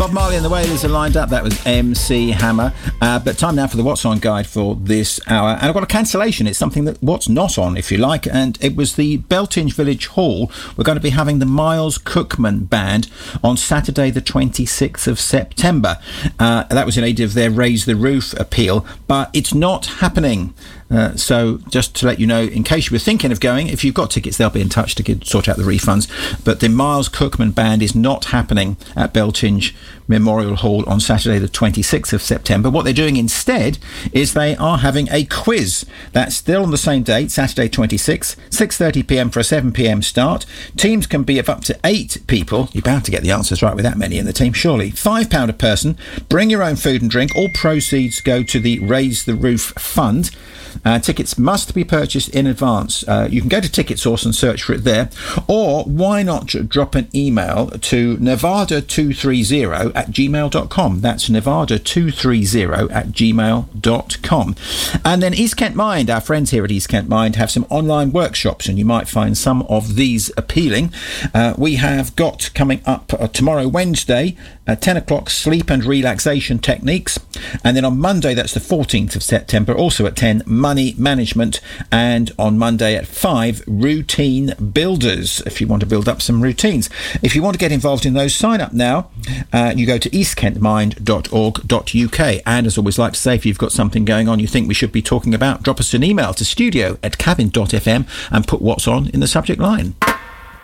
Bob Marley and the Wailers are lined up. That was MC Hammer. But time now for the What's On guide for this hour. And I've got a cancellation. It's something that what's not on, if you like. And it was the Beltinge Village Hall. We're going to be having the Miles Cookman Band on Saturday, the 26th of September. That was in aid of their Raise the Roof appeal. But it's not happening. So just to let you know, in case you were thinking of going, if you've got tickets, they'll be in touch to sort out the refunds. But the Miles Cookman Band is not happening at Beltinge Memorial Hall on Saturday the 26th of September. What they're doing instead is they are having a quiz. That's still on the same date, Saturday 26th, 6:30pm for a 7pm start. Teams can be of up to 8 people. You're bound to get the answers right with that many in the team, surely. £5 a person. Bring your own food and drink. All proceeds go to the Raise the Roof Fund. Tickets must be purchased in advance. You can go to TicketSource and search for it there, or why not drop an email to nevada230@gmail.com. That's nevada230@gmail.com. And then East Kent Mind, our friends here at East Kent Mind have some online workshops, and you might find some of these appealing. We have got coming up tomorrow, Wednesday, at 10 o'clock, sleep and relaxation techniques. And then on Monday, that's the 14th of September, also at 10, money management. And on Monday at 5, routine builders, if you want to build up some routines. If you want to get involved in those, sign up now. You go to eastkentmind.org.uk. And as I always like to say, if you've got something going on you think we should be talking about, drop us an email to studio@cabin.fm and put what's on in the subject line.